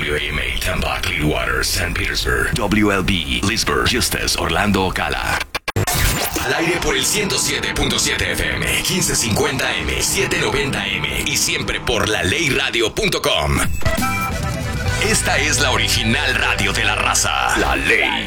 WAMA, Tampa, Clearwater, St. Petersburg. WLB, Leesburg, Justus, Orlando, Ocala. Al aire por el 107.7 FM, 1550M, 790M y siempre por LaLeyRadio.com. Esta es la original radio de la raza. La Ley.